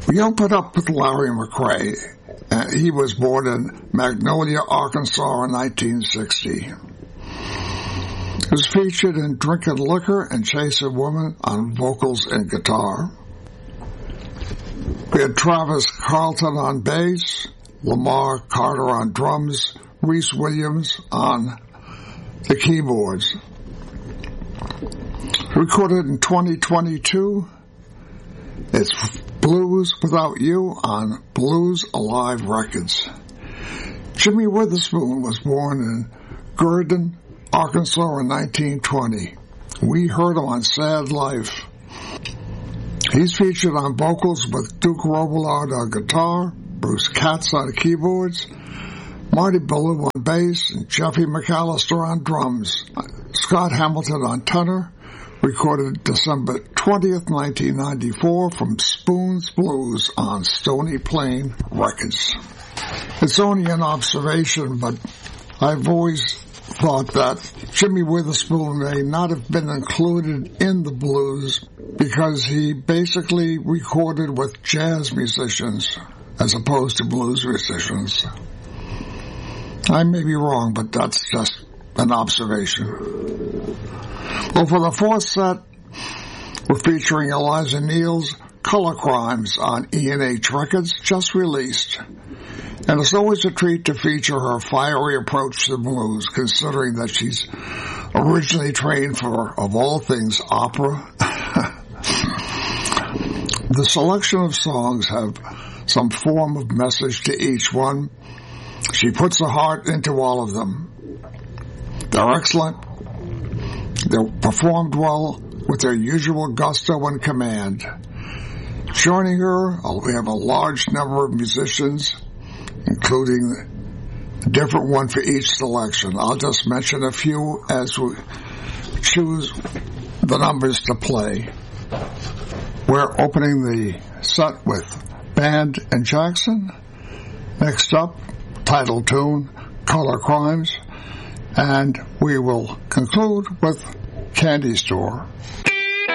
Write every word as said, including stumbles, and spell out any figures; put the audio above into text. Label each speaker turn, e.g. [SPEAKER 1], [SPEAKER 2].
[SPEAKER 1] We open up with Larry McCray. Uh, he was born in Magnolia, Arkansas in nineteen sixty. He was featured in Drinking Liquor and Chasing Women on vocals and guitar. We had Travis Carlton on bass, Lamar Carter on drums, Reese Williams on the keyboards. Recorded in twenty twenty-two, it's Blues Without You on Blues Alive Records. Jimmy Witherspoon was born in Gurdon, Arkansas in nineteen twenty. We heard him on Sad Life. He's featured on vocals with Duke Robillard on guitar, Bruce Katz on keyboards, Marty Ballou on bass, and Jeffy McAllister on drums. Scott Hamilton on tenor. Recorded December twentieth, nineteen ninety-four from Spoon's Blues on Stony Plain Records. It's only an observation, but I've always thought that Jimmy Witherspoon may not have been included in the blues because he basically recorded with jazz musicians as opposed to blues musicians. I may be wrong, but that's just an observation. Well, for the fourth set, we're featuring Eliza Neal's Color Crimes on E and H Records, just released. And it's always a treat to feature her fiery approach to the blues, considering that she's originally trained for, of all things, opera. The selection of songs have some form of message to each one. She puts her heart into all of them. They're excellent. They're performed well with their usual gusto and command. Joining her, we have a large number of musicians, including a different one for each selection. I'll just mention a few as we choose the numbers to play. We're opening the set with Band and Jackson. Next up, title tune, Color Crimes. And we will conclude with Candy Store.